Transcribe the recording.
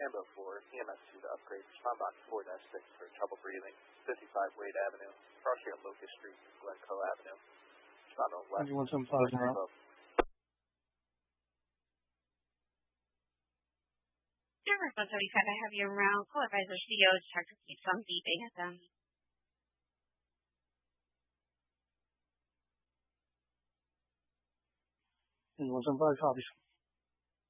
Hambo 4, EMS 2 to upgrade. Respond box 4-6 for trouble breathing. 55 Wade Avenue. Cross street on Locust Street, Glencoe Avenue. Respond on left. 175 now. Number 175, I have you around. Call advisor CEO. Detector keeps on beeping at them. And 175 copy.